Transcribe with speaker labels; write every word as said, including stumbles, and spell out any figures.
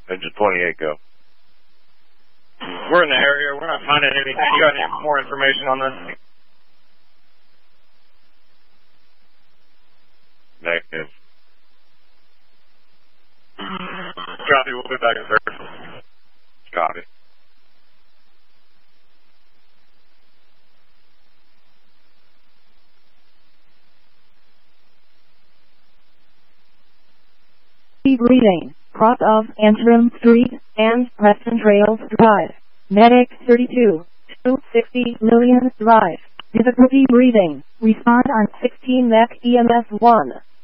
Speaker 1: Engine twenty-eight, go.
Speaker 2: We're in the area. We're not finding anything. You got any more information on this?
Speaker 1: Negative.
Speaker 2: Copy. We'll be back in third.
Speaker 1: Copy.
Speaker 3: Reading. Cross of Antrim Street and Preston Trails Drive. Medic thirty-two. two sixty Lillian Drive. Difficulty breathing. Respond on sixteen mech E M S one.